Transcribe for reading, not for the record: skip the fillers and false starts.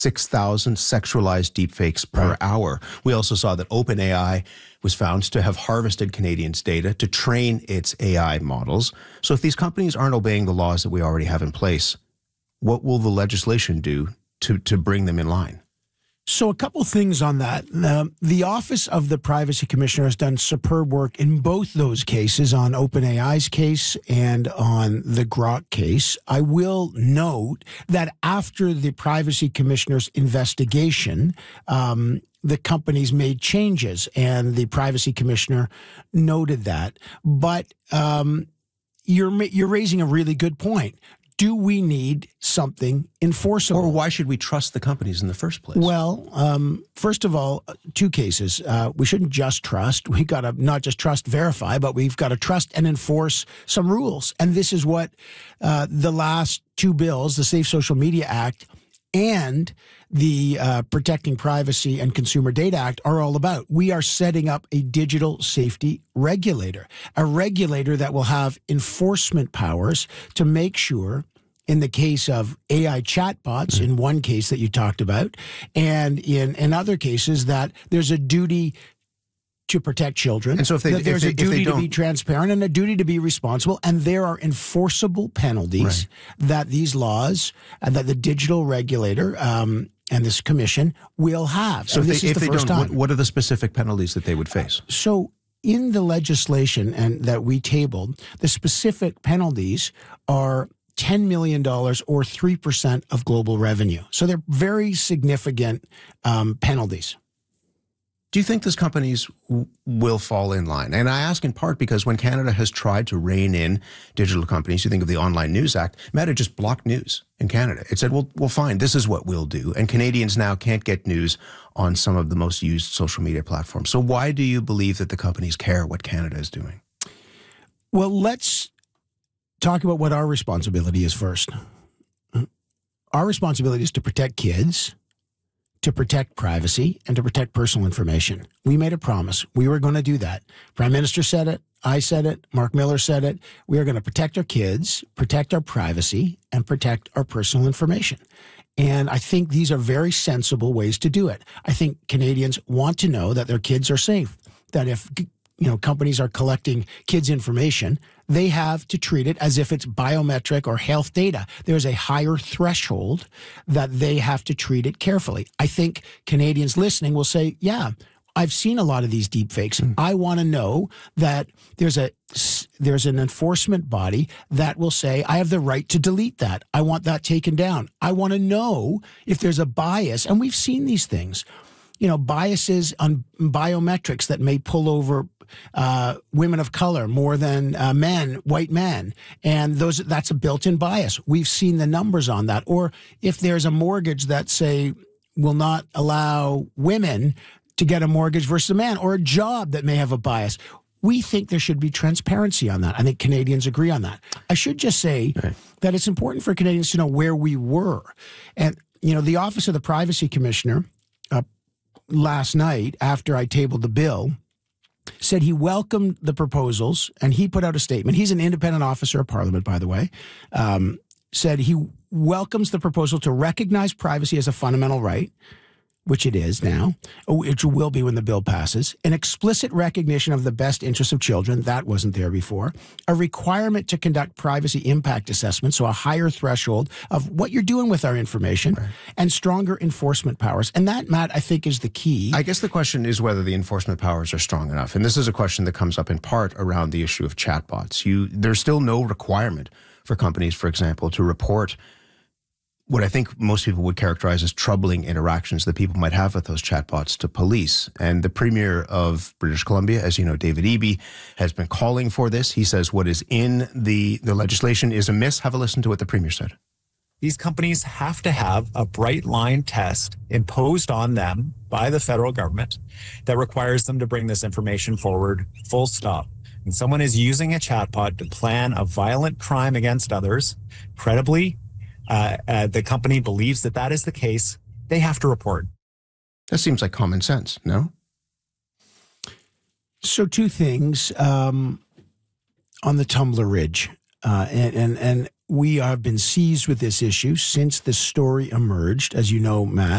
6,000 sexualized deepfakes per hour. We also saw that OpenAI was found to have harvested Canadians' data to train its AI models. So if these companies aren't obeying the laws that we already have in place, what will the legislation do to bring them in line? So a couple things on that. The Office of the Privacy Commissioner has done superb work in both those cases, on OpenAI's case and on the Grok case. I will note that after the Privacy Commissioner's investigation, the companies made changes, and the Privacy Commissioner noted that. But you're raising a really good point. Do we need something enforceable? Or why should we trust the companies in the first place? Well, first of all, two cases. We shouldn't just trust. We got to not just trust, verify, but we've got to trust and enforce some rules. And this is what the last two bills, the Safe Social Media Act and the Protecting Privacy and Consumer Data Act, are all about. We are setting up a digital safety regulator, a regulator that will have enforcement powers to make sure, in the case of AI chatbots, in one case that you talked about, and in other cases, that there's a duty to protect children. And so there's a duty to be transparent and a duty to be responsible. And there are enforceable penalties that these laws, that the digital regulator and this commission will have. So if they don't, what are the specific penalties that they would face? So in the legislation and that we tabled, the specific penalties are $10 million or 3% of global revenue. So they're very significant penalties. Do you think these companies will fall in line? And I ask in part because when Canada has tried to rein in digital companies, you think of the Online News Act, Meta just blocked news in Canada. It said, well, fine, this is what we'll do. And Canadians now can't get news on some of the most used social media platforms. So why do you believe that the companies care what Canada is doing? Well, let's talk about what our responsibility is first. Our responsibility is to protect kids, to protect privacy, and to protect personal information. We made a promise. We were going to do that. Prime Minister said it. I said it. Mark Miller said it. We are going to protect our kids, protect our privacy, and protect our personal information. And I think these are very sensible ways to do it. I think Canadians want to know that their kids are safe, that if companies are collecting kids' information, they have to treat it as if it's biometric or health data. There's a higher threshold that they have to treat it carefully. I think Canadians listening will say, yeah, I've seen a lot of these deep fakes. I want to know that there's an enforcement body that will say, I have the right to delete that. I want that taken down. I want to know if there's a bias. And we've seen these things, biases on biometrics that may pull over women of color more than white men. And that's a built-in bias. We've seen the numbers on that. Or if there's a mortgage that, say, will not allow women to get a mortgage versus a man, or a job that may have a bias. We think there should be transparency on that. I think Canadians agree on that. I should just say that it's important for Canadians to know where we were. And, the Office of the Privacy Commissioner last night, after I tabled the bill, said he welcomed the proposals, and he put out a statement. He's an independent officer of Parliament, by the way, said he welcomes the proposal to recognize privacy as a fundamental right, which it is now, which will be when the bill passes, an explicit recognition of the best interests of children, that wasn't there before, a requirement to conduct privacy impact assessments, so a higher threshold of what you're doing with our information, and stronger enforcement powers. And that, Matt, I think is the key. I guess the question is whether the enforcement powers are strong enough. And this is a question that comes up in part around the issue of chatbots. There's still no requirement for companies, for example, to report what I think most people would characterize as troubling interactions that people might have with those chatbots to police. And the Premier of British Columbia, as you know, David Eby, has been calling for this. He says what is in the legislation is amiss. Have a listen to what the Premier said. These companies have to have a bright line test imposed on them by the federal government that requires them to bring this information forward, full stop. When someone is using a chatbot to plan a violent crime against others, credibly, the company believes that is the case, they have to report. That seems like common sense, no? So two things on the Tumblr Ridge. And we have been seized with this issue since the story emerged, as you know, Matt.